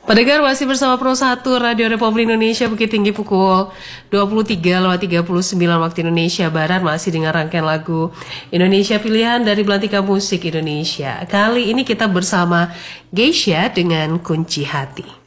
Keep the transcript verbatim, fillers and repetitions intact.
Pendengar masih bersama Pro satu Radio Republik Indonesia Bukit Tinggi pukul dua puluh tiga lewat tiga puluh sembilan waktu Indonesia Barat, masih dengan rangkaian lagu Indonesia pilihan dari Belantika Musik Indonesia. Kali ini kita bersama Geisha dengan Kunci Hati.